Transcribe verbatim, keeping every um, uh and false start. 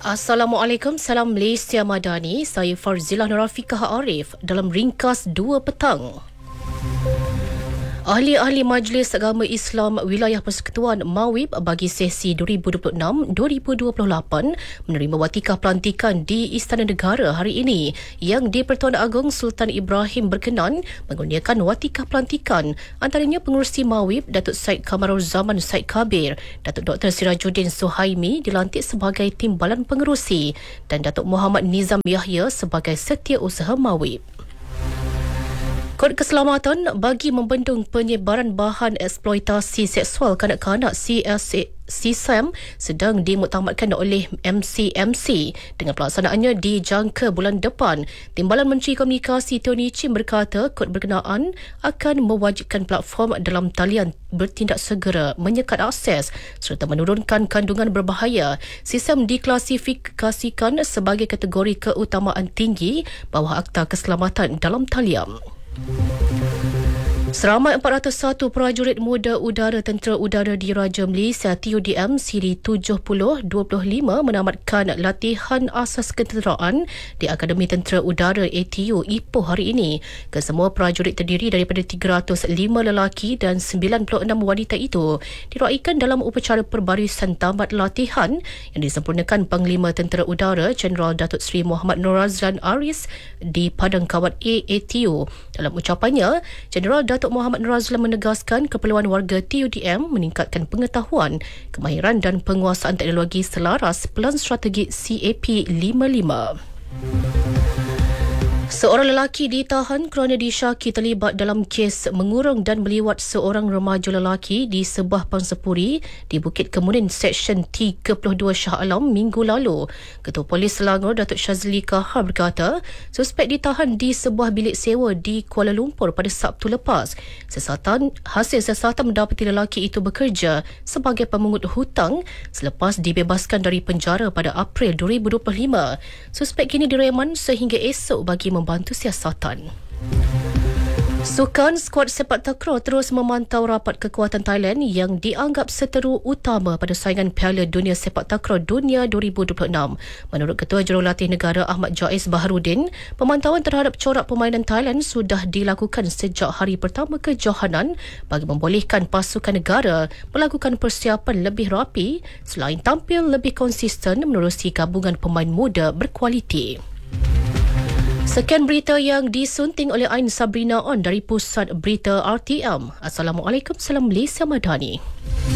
Assalamualaikum, salam Malaysia Madani. Saya Farzilah Nurafiqah Arif dalam ringkas dua petang. Ahli-ahli Majlis Agama Islam Wilayah Persekutuan Mawib bagi sesi dua ribu dua puluh enam dua ribu dua puluh lapan menerima watikah pelantikan di Istana Negara hari ini yang di-Pertuan Agong Sultan Ibrahim berkenan mengurniakan watikah pelantikan antaranya Pengerusi Mawib Datuk Said Kamarul Zaman Said Kabir, Datuk Doktor Sirajuddin Suhaimi dilantik sebagai Timbalan Pengerusi dan Datuk Muhammad Nizam Yahya sebagai Setiausaha Mawib. Kod Keselamatan bagi membendung penyebaran bahan eksploitasi seksual kanak-kanak C S A C S A M sedang dimuktamadkan oleh M C M C dengan pelaksanaannya dijangka bulan depan. Timbalan Menteri Komunikasi Tony Chin berkata kod berkenaan akan mewajibkan platform dalam talian bertindak segera menyekat akses serta menurunkan kandungan berbahaya. C S A M diklasifikasikan sebagai kategori keutamaan tinggi bawah Akta Keselamatan dalam Talian. Seramai empat ratus satu prajurit muda udara Tentera Udara Diraja Malaysia T U D M siri tujuh puluh dua puluh lima menamatkan latihan asas ketenteraan di Akademi Tentera Udara A T U Ipoh hari ini. Kesemua prajurit terdiri daripada tiga ratus lima lelaki dan sembilan puluh enam wanita itu diraikan dalam upacara perbarisan tamat latihan yang disempurnakan Panglima Tentera Udara Jeneral Datuk Seri Muhammad Nur Razlan Aris di Padang Kawat A A T U. Dalam ucapannya, Jeneral Datuk Muhammad Nur Razlan menegaskan keperluan warga T U D M meningkatkan pengetahuan, kemahiran dan penguasaan teknologi selaras Pelan Strategi C A P lima puluh lima. Seorang lelaki ditahan kerana disyaki terlibat dalam kes mengurung dan meliwat seorang remaja lelaki di sebuah pangsapuri di Bukit Kemuning Seksyen tiga puluh dua Shah Alam minggu lalu. Ketua Polis Selangor Datuk Shazli Kahar berkata, suspek ditahan di sebuah bilik sewa di Kuala Lumpur pada Sabtu lepas. Sesatan hasil sesatan mendapati lelaki itu bekerja sebagai pemungut hutang selepas dibebaskan dari penjara pada April dua ribu dua puluh lima. Suspek kini direman sehingga esok bagi membantu siasatan. Sukan skuad sepak takraw terus memantau rapat kekuatan Thailand yang dianggap seteru utama pada saingan Piala Dunia Sepak Takraw Dunia dua ribu dua puluh enam. Menurut Ketua Jurulatih Negara Ahmad Jais Baharudin, pemantauan terhadap corak permainan Thailand sudah dilakukan sejak hari pertama kejohanan bagi membolehkan pasukan negara melakukan persiapan lebih rapi selain tampil lebih konsisten menerusi gabungan pemain muda berkualiti. Sekian berita yang disunting oleh Ain Sabrina On dari Pusat Berita R T M. Assalamualaikum, salam Malaysia Madani.